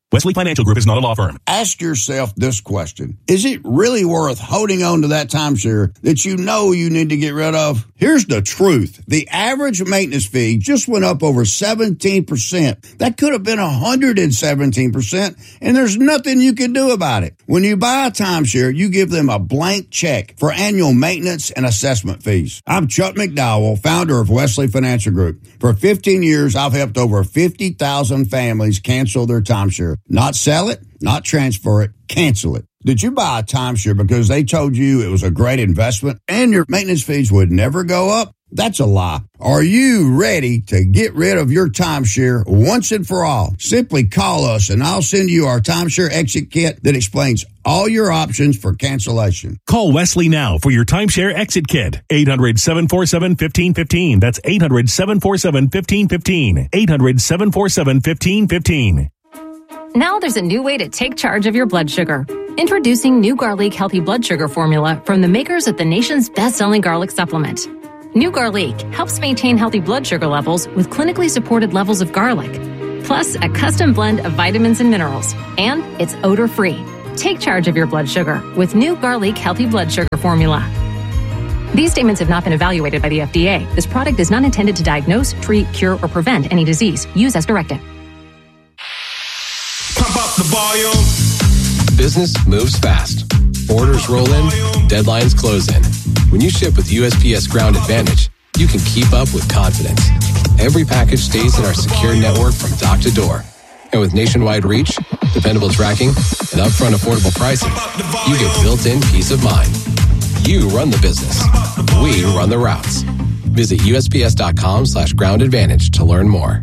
Wesley Financial Group is not a law firm. Ask yourself this question. Is it really worth holding on to that timeshare that you know you need to get rid of? Here's the truth. The average maintenance fee just went up over 17%. That could have been 117%, and there's nothing you can do about it. When you buy a timeshare, you give them a blank check for annual maintenance and assessment fees. I'm Chuck McDowell, founder of Wesley Financial Group. For 15 years, I've helped over 50,000 families cancel their timeshare. Not sell it, not transfer it, cancel it. Did you buy a timeshare because they told you it was a great investment and your maintenance fees would never go up? That's a lie. Are you ready to get rid of your timeshare once and for all? Simply call us and I'll send you our timeshare exit kit that explains all your options for cancellation. Call Wesley now for your timeshare exit kit. 800-747-1515. That's 800-747-1515. 800-747-1515. Now there's a new way to take charge of your blood sugar. Introducing New Garlic Healthy Blood Sugar Formula from the makers of the nation's best-selling garlic supplement. New Garlic helps maintain healthy blood sugar levels with clinically supported levels of garlic, plus a custom blend of vitamins and minerals, and it's odor-free. Take charge of your blood sugar with New Garlic Healthy Blood Sugar Formula. These statements have not been evaluated by the FDA. This product is not intended to diagnose, treat, cure, or prevent any disease. Use as directed. Pump up the volume. Business moves fast. Orders roll in, deadlines close in. When you ship with USPS Ground Advantage, you can keep up with confidence. Every package stays in our secure network from dock to door. And with nationwide reach, dependable tracking, and upfront affordable pricing, you get built-in peace of mind. You run the business. We run the routes. Visit USPS.com/Ground Advantage to learn more.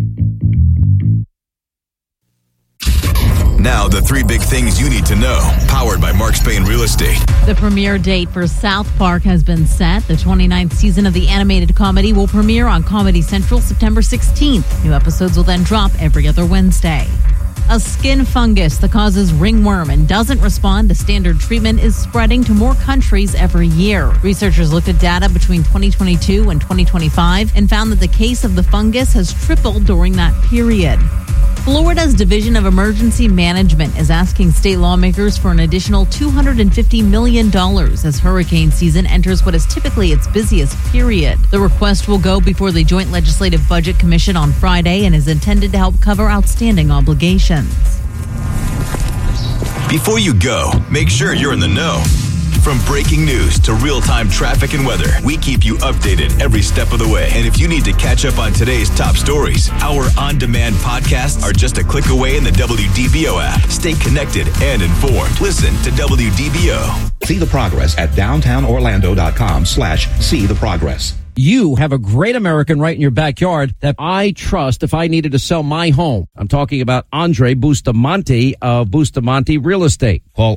Now, the three big things you need to know, powered by Mark Spain Real Estate. The premiere date for South Park has been set. The 29th season of the animated comedy will premiere on Comedy Central September 16th. New episodes will then drop every other Wednesday. A skin fungus that causes ringworm and doesn't respond to standard treatment is spreading to more countries every year. Researchers looked at data between 2022 and 2025 and found that the case of the fungus has tripled during that period. Florida's Division of Emergency Management is asking state lawmakers for an additional $250 million as hurricane season enters what is typically its busiest period. The request will go before the Joint Legislative Budget Commission on Friday and is intended to help cover outstanding obligations. Before you go, make sure you're in the know. From breaking news to real-time traffic and weather, we keep you updated every step of the way. And if you need to catch up on today's top stories, our on-demand podcasts are just a click away in the WDBO app. Stay connected and informed. Listen to WDBO. See the progress at downtownorlando.com/see the progress. You have a great American right in your backyard that I trust if I needed to sell my home. I'm talking about Andre Bustamante of Bustamante Real Estate. Call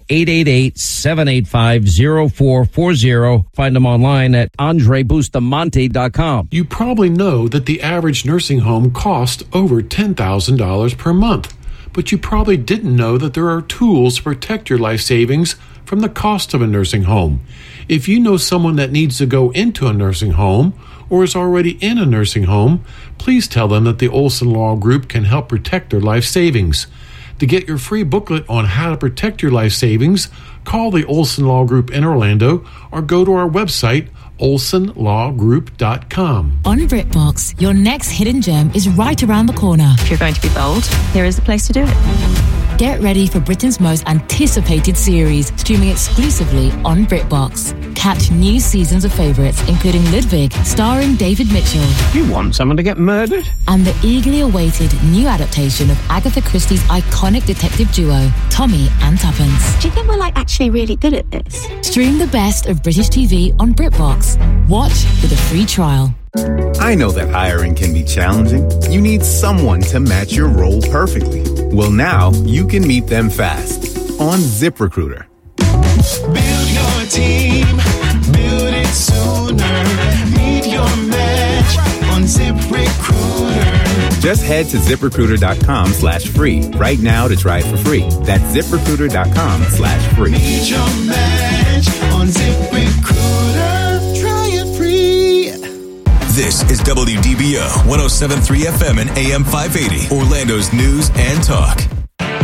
888-785-0440. Find them online at andrebustamante.com. You probably know that the average nursing home costs over $10,000 per month, but you probably didn't know that there are tools to protect your life savings from the cost of a nursing home. If you know someone that needs to go into a nursing home or is already in a nursing home, please tell them that the Olson Law Group can help protect their life savings. To get your free booklet on how to protect your life savings, call the Olson Law Group in Orlando or go to our website, olsonlawgroup.com. On BritBox, your next hidden gem is right around the corner. If you're going to be bold, here is the place to do it. Get ready for Britain's most anticipated series, streaming exclusively on BritBox. Catch new seasons of favourites, including Ludwig, starring David Mitchell. You want someone to get murdered? And the eagerly awaited new adaptation of Agatha Christie's iconic detective duo, Tommy and Tuppence. Do you think we're actually really good at this? Stream the best of British TV on BritBox. Watch with a free trial. I know that hiring can be challenging. You need someone to match your role perfectly. Well, now you can meet them fast on ZipRecruiter. Build your team, build it sooner. Meet your match on ZipRecruiter. Just head to ZipRecruiter.com/free right now to try it for free. That's ZipRecruiter.com/free. Meet your match on ZipRecruiter. Try it free. This is WDBO 107.3 FM and AM 580, Orlando's news and talk.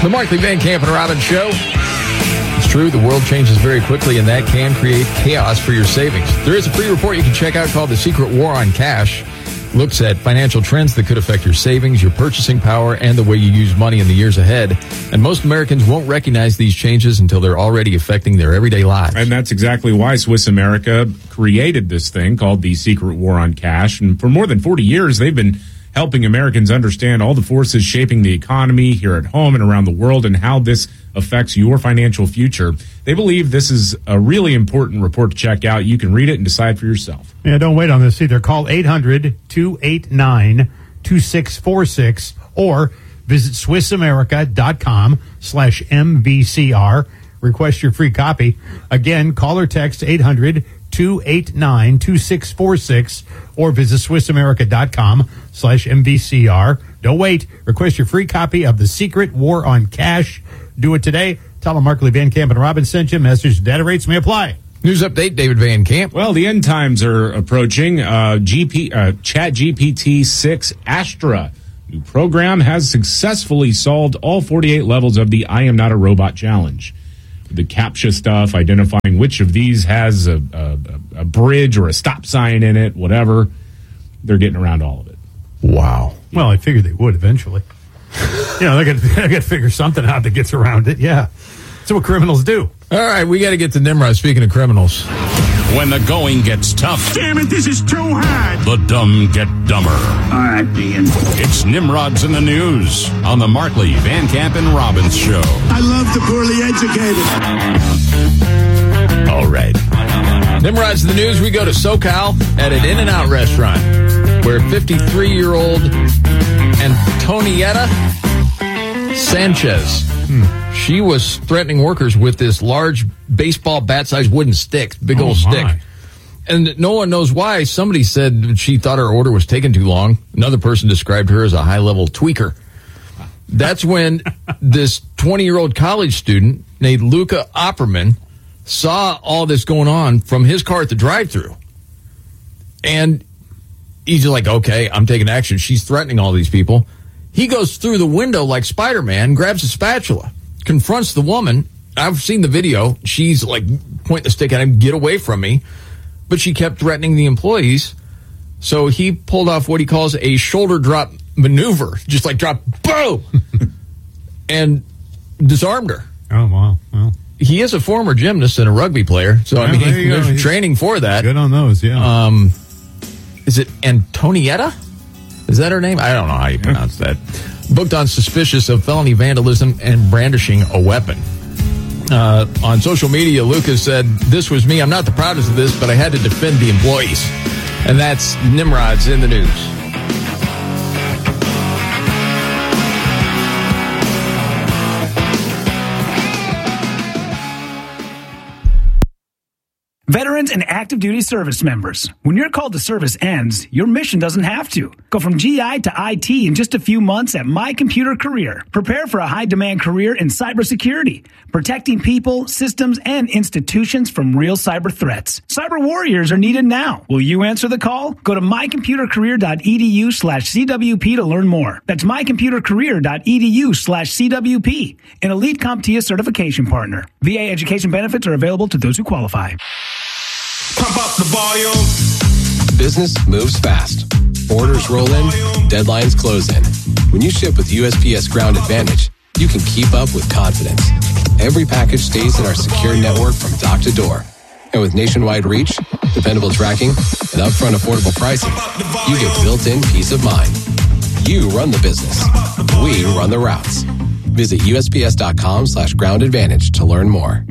The Markley, Van Camp, and Robbins Show. It's true, the world changes very quickly, and that can create chaos for your savings. There is a free report you can check out called The Secret War on Cash. Looks at financial trends that could affect your savings, your purchasing power, and the way you use money in the years ahead. And most Americans won't recognize these changes until they're already affecting their everyday lives. And that's exactly why Swiss America created this thing called the Secret War on Cash. And for more than 40 years, they've been helping Americans understand all the forces shaping the economy here at home and around the world and how this affects your financial future. They believe this is a really important report to check out. You can read it and decide for yourself. Yeah, don't wait on this either. Call 800-289-2646 or visit SwissAmerica.com/MVCR. Request your free copy. Again, call or text 800-289-2646 or visit SwissAmerica.com/MVCR. Don't wait. Request your free copy of The Secret War on Cash. Do it today. Tell them Markley, Van Camp, and Robbins sent you. Message data rates may apply. News update, David Van Camp. Well, the end times are approaching. ChatGPT 6 Astra new program has successfully solved all 48 levels of the I Am Not a Robot challenge. The CAPTCHA stuff, identifying which of these has a bridge or a stop sign in it, whatever. They're getting around all of it. Wow. Well, I figured they would eventually. They got to figure something out that gets around it. Yeah. That's what criminals do. All right, we got to get to Nimrod. Speaking of criminals. When the going gets tough. Damn it, this is too hard. The dumb get dumber. All right, Dean. It's Nimrod's in the News on the Markley, Van Camp, and Robbins Show. I love the poorly educated. All right. Nimrod's in the News. We go to SoCal at an In-N-Out restaurant where 53-year-old Antonietta Sanchez, she was threatening workers with this large baseball bat-sized wooden stick, big old stick. And no one knows why. Somebody said she thought her order was taking too long. Another person described her as a high-level tweaker. That's when this 20-year-old college student named Luca Opperman saw all this going on from his car at the drive-thru. And he's like, okay, I'm taking action. She's threatening all these people. He goes through the window like Spider-Man, grabs a spatula, confronts the woman. I've seen the video. She's like pointing the stick at him, get away from me. But she kept threatening the employees. So he pulled off what he calls a shoulder drop maneuver. Just like drop, boom! And disarmed her. Oh, wow. Well, he is a former gymnast and a rugby player. So, well, I mean, there's training for that. Good on those, yeah. Is it Antonietta? Is that her name? I don't know how you pronounce that. Booked on suspicious of felony vandalism and brandishing a weapon. On social media, Lucas said, "This was me. I'm not the proudest of this, but I had to defend the employees." And that's Nimrod's in the News. Veterans and active duty service members, when your call to service ends, your mission doesn't have to. Go from GI to IT in just a few months at My Computer Career. Prepare for a high-demand career in cybersecurity, protecting people, systems, and institutions from real cyber threats. Cyber warriors are needed now. Will you answer the call? Go to mycomputercareer.edu/CWP to learn more. That's mycomputercareer.edu/CWP, an elite CompTIA certification partner. VA education benefits are available to those who qualify. Pump up the volume. Business moves fast. Orders roll in, deadlines close in. When you ship with USPS Ground Advantage, you can keep up with confidence. Every package stays in our secure network from dock to door. And with nationwide reach, dependable tracking, and upfront affordable pricing, you get built-in peace of mind. You run the business. We run the routes. Visit USPS.com/Ground Advantage to learn more.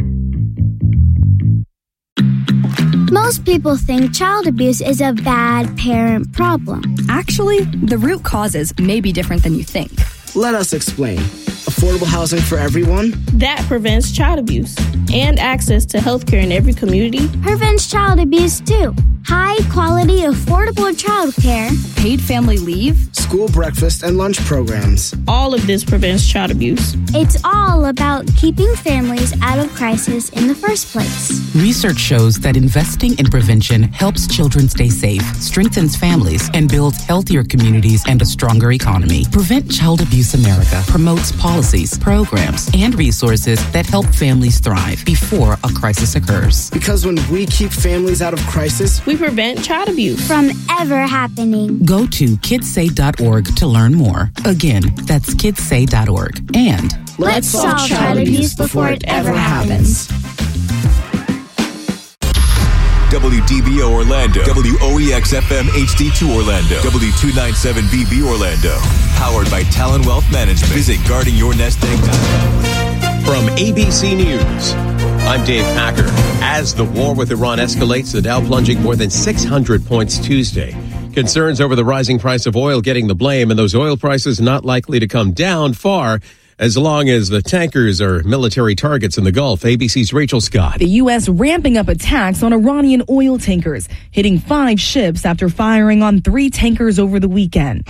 Most people think child abuse is a bad parent problem. Actually, the root causes may be different than you think. Let us explain. Affordable housing for everyone? That prevents child abuse. And access to health care in every community prevents child abuse too. high-quality, affordable childcare, paid family leave, school breakfast and lunch programs. All of this prevents child abuse. It's all about keeping families out of crisis in the first place. Research shows that investing in prevention helps children stay safe, strengthens families, and builds healthier communities and a stronger economy. Prevent Child Abuse America promotes policies, programs, and resources that help families thrive before a crisis occurs. Because when we keep families out of crisis, we prevent child abuse from ever happening. Go to kidssay.org to learn more. Again, that's kidssay.org. And let's solve child abuse before it ever happens. WDBO Orlando, WOEX FM HD2 Orlando, W297BB Orlando. Powered by Talon Wealth Management. Visit guardingyournestegg.com. From ABC News, I'm Dave Packer. As the war with Iran escalates, the Dow plunging more than 600 points Tuesday. Concerns over the rising price of oil getting the blame, and those oil prices not likely to come down far as long as the tankers are military targets in the Gulf. ABC's Rachel Scott. The U.S. ramping up attacks on Iranian oil tankers, hitting 5 ships after firing on 3 tankers over the weekend.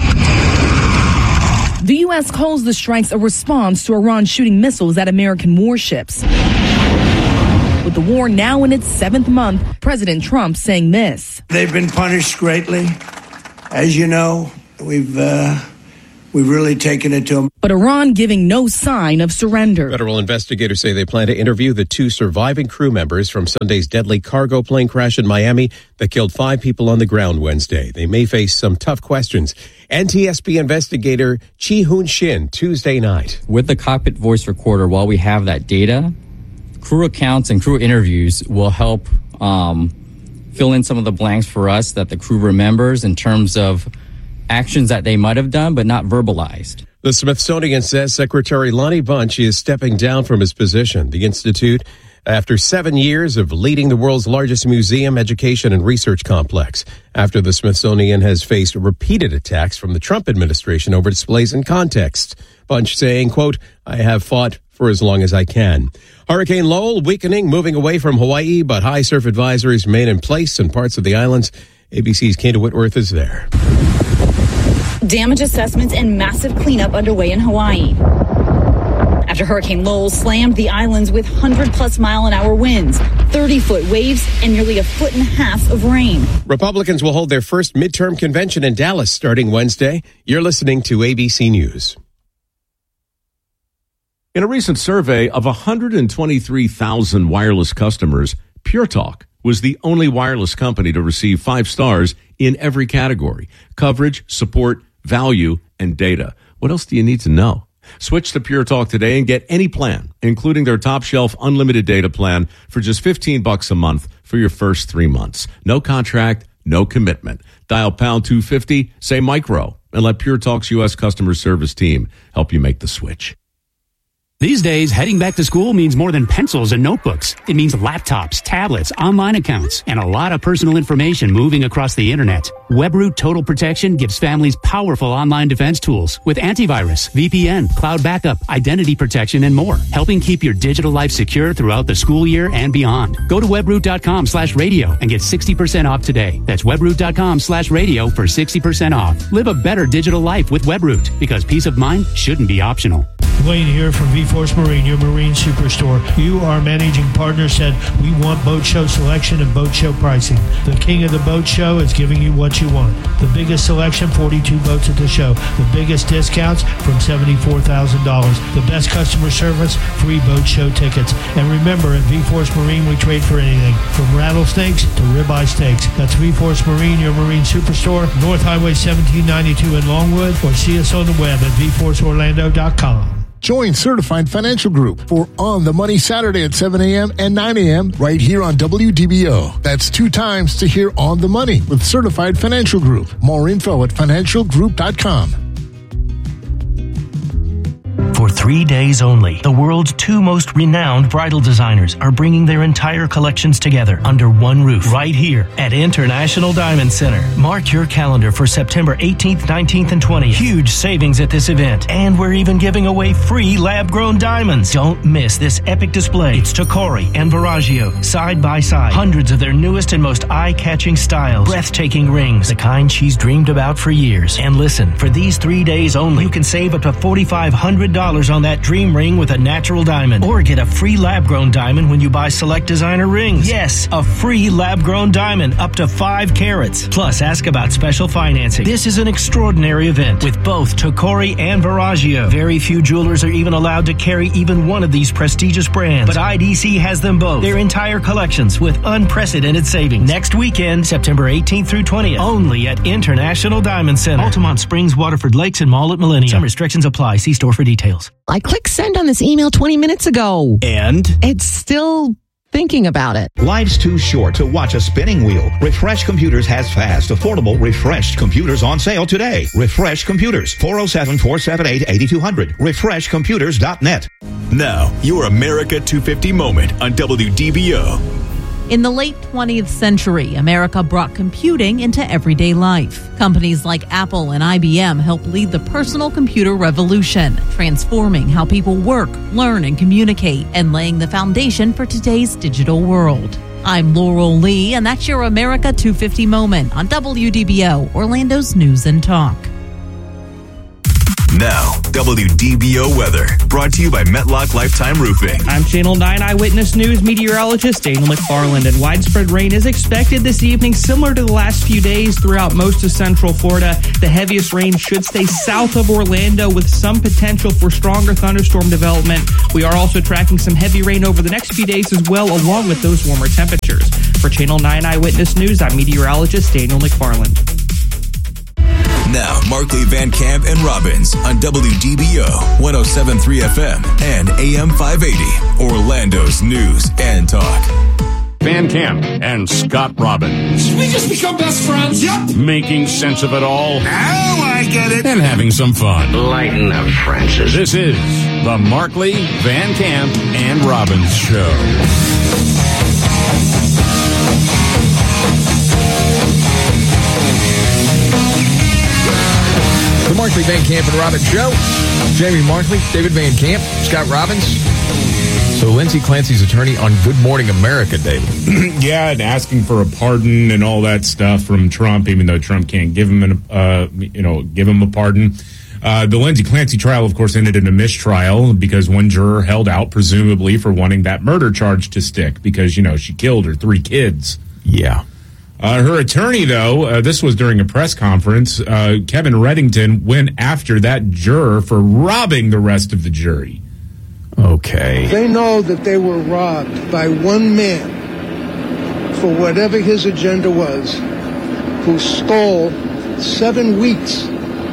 The U.S. calls the strikes a response to Iran shooting missiles at American warships. With the war now in its 7th month, President Trump saying this. They've been punished greatly. As you know, we've really taken it to them. But Iran giving no sign of surrender. Federal investigators say they plan to interview the 2 surviving crew members from Sunday's deadly cargo plane crash in Miami that killed 5 people on the ground Wednesday. They may face some tough questions. NTSB investigator Chi Hoon Shin Tuesday night. With the cockpit voice recorder, while we have that data, crew accounts and crew interviews will help fill in some of the blanks for us that the crew remembers in terms of actions that they might have done but not verbalized. The Smithsonian says Secretary Lonnie Bunch is stepping down from his position. The Institute, after 7 years of leading the world's largest museum, education, and research complex, after the Smithsonian has faced repeated attacks from the Trump administration over displays and context. Bunch saying, quote, "I have fought for as long as I can." Hurricane Lowell weakening, moving away from Hawaii, but high surf advisories remain in place in parts of the islands. ABC's Kanda Whitworth is there. Damage assessments and massive cleanup underway in Hawaii after Hurricane Lowell slammed the islands with 100-plus mile-an-hour winds, 30-foot waves, and nearly 1.5 feet of rain. Republicans will hold their first midterm convention in Dallas starting Wednesday. You're listening to ABC News. In a recent survey of 123,000 wireless customers, Pure Talk was the only wireless company to receive 5 stars in every category: coverage, support, value, and data. What else do you need to know? Switch to Pure Talk today and get any plan, including their top shelf unlimited data plan for just $15 a month for your first 3 months. No contract, no commitment. Dial pound 250, say micro, and let Pure Talk's U.S. customer service team help you make the switch. These days, heading back to school means more than pencils and notebooks. It means laptops, tablets, online accounts, and a lot of personal information moving across the internet. WebRoot Total Protection gives families powerful online defense tools with antivirus, VPN, cloud backup, identity protection, and more, helping keep your digital life secure throughout the school year and beyond. Go to webroot.com/radio and get 60% off today. That's webroot.com/radio for 60% off. Live a better digital life with WebRoot, because peace of mind shouldn't be optional. Wayne here from V-Force Marine, your marine superstore. You, our managing partner, said we want boat show selection and boat show pricing. The king of the boat show is giving you what you want. The biggest selection, 42 boats at the show. The biggest discounts from $74,000. The best customer service, free boat show tickets. And remember, at V-Force Marine, we trade for anything, from rattlesnakes to ribeye steaks. That's V-Force Marine, your marine superstore, North Highway 1792 in Longwood, or see us on the web at vforceorlando.com. Join Certified Financial Group for On the Money Saturday at 7 a.m. and 9 a.m. right here on WDBO. That's 2 times to hear On the Money with Certified Financial Group. More info at financialgroup.com. For 3 days only, the world's two most renowned bridal designers are bringing their entire collections together under one roof right here at International Diamond Center. Mark your calendar for September 18th, 19th, and 20th. Huge savings at this event. And we're even giving away free lab-grown diamonds. Don't miss this epic display. It's Tocori and Verragio, side by side. Hundreds of their newest and most eye-catching styles. Breathtaking rings, the kind she's dreamed about for years. And listen, for these 3 days only, you can save up to $4,500 on that dream ring with a natural diamond. Or get a free lab-grown diamond when you buy select designer rings. Yes, a free lab-grown diamond up to 5 carats. Plus, ask about special financing. This is an extraordinary event with both Tocori and Verragio. Very few jewelers are even allowed to carry even one of these prestigious brands, but IDC has them both. Their entire collections with unprecedented savings. Next weekend, September 18th through 20th, only at International Diamond Center. Altamont Springs, Waterford Lakes, and Mall at Millennium. Some restrictions apply. See store for details. I clicked send on this email 20 minutes ago. And? It's still thinking about it. Life's too short to watch a spinning wheel. Refresh Computers has fast, affordable Refresh computers on sale today. Refresh Computers, 407-478-8200. RefreshComputers.net. Now, your America 250 moment on WDBO. In the late 20th century, America brought computing into everyday life. Companies like Apple and IBM helped lead the personal computer revolution, transforming how people work, learn, and communicate, and laying the foundation for today's digital world. I'm Laurel Lee, and that's your America 250 moment on WDBO, Orlando's News and Talk. Now, WDBO weather, brought to you by Metlock Lifetime Roofing. I'm Channel 9 Eyewitness News meteorologist Daniel McFarland, and widespread rain is expected this evening, similar to the last few days throughout most of central Florida. The heaviest rain should stay south of Orlando with some potential for stronger thunderstorm development. We are also tracking some heavy rain over the next few days as well, along with those warmer temperatures. For Channel 9 Eyewitness News, I'm meteorologist Daniel McFarland. Now, Markley, Van Camp, and Robbins on WDBO 107.3 FM and AM 580, Orlando's News and Talk. Van Camp and Scott Robbins. Did we just become best friends? Yep. Making sense of it all. Now I get it. And having some fun. Lighten up, Francis. This is the Markley, Van Camp, and Robbins Show. The Markley, Van Camp, and Robbins Show. Jamie Markley, David Van Camp, Scott Robbins. So Lindsay Clancy's attorney on Good Morning America, David. Yeah, and asking for a pardon and all that stuff from Trump, even though Trump can't give him a pardon. The Lindsay Clancy trial, of course, ended in a mistrial because one juror held out, presumably for wanting that murder charge to stick because, she killed her 3 kids. Yeah. Her attorney, though, this was during a press conference, Kevin Reddington went after that juror for robbing the rest of the jury. Okay. They know that they were robbed by one man for whatever his agenda was, who stole 7 weeks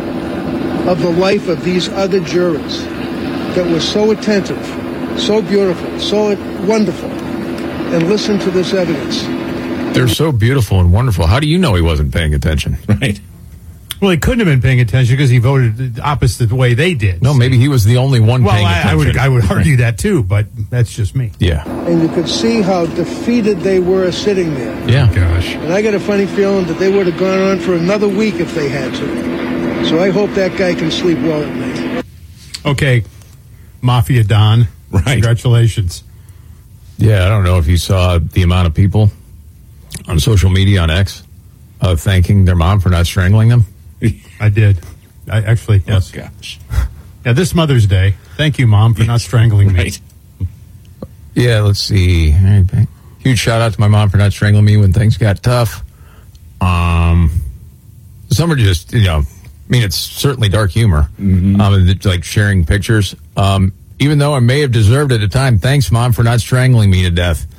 of the life of these other jurors that were so attentive, so beautiful, so wonderful, and listen to this evidence. They're so beautiful and wonderful. How do you know he wasn't paying attention? Right. Well, he couldn't have been paying attention because he voted the opposite the way they did. No, maybe he was the only one paying attention. I would argue that too, but that's just me. Yeah. And you could see how defeated they were sitting there. Yeah. Gosh. And I got a funny feeling that they would have gone on for another week if they had to. So I hope that guy can sleep well at night. Okay, Mafia Don. Right. Congratulations. Yeah, I don't know if you saw the amount of people on social media on X thanking their mom for not strangling them. I did. I actually, yes. Oh, gosh. Yeah, this Mother's Day. Thank you, Mom, for not strangling me. Right. Yeah, let's see. Huge shout out to my mom for not strangling me when things got tough. Some are just, it's certainly dark humor. Mm-hmm. It's like sharing pictures. Even though I may have deserved it at the time, thanks, Mom, for not strangling me to death.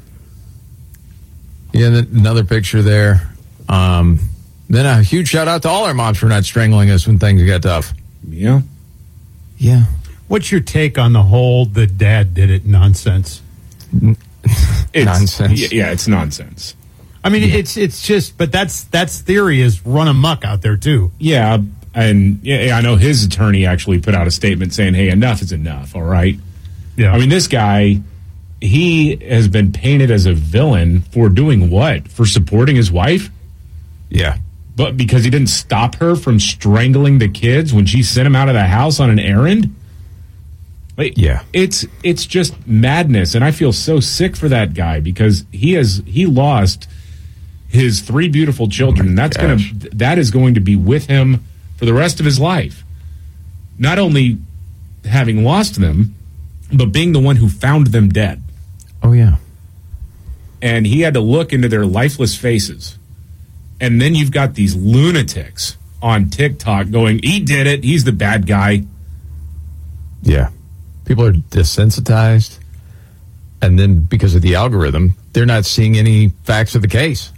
Yeah, another picture there. Then a huge shout out to all our moms for not strangling us when things got tough. Yeah. Yeah. What's your take on the whole "the dad did it" nonsense? Nonsense. Yeah, it's nonsense. I mean, it's just, but that's theory is run amok out there too. Yeah, And I know his attorney actually put out a statement saying, hey, enough is enough, all right? Yeah. I mean, this guy, he has been painted as a villain for doing what? For supporting his wife? Yeah. But because he didn't stop her from strangling the kids when she sent him out of the house on an errand? Yeah. It's just madness, and I feel so sick for that guy because he lost his 3 beautiful children, and that is going to be with him for the rest of his life. Not only having lost them, but being the one who found them dead. Oh, yeah. And he had to look into their lifeless faces. And then you've got these lunatics on TikTok going, he did it, he's the bad guy. Yeah. People are desensitized. And then because of the algorithm, they're not seeing any facts of the case.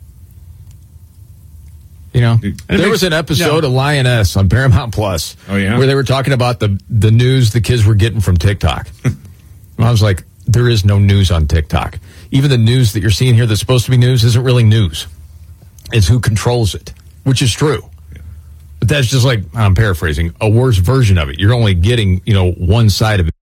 You know, there was an episode of Lioness on Paramount Plus where they were talking about the news the kids were getting from TikTok. And I was like, there is no news on TikTok. Even the news that you're seeing here that's supposed to be news isn't really news. It's who controls it, which is true. But that's just like, I'm paraphrasing, a worse version of it. You're only getting, one side of it.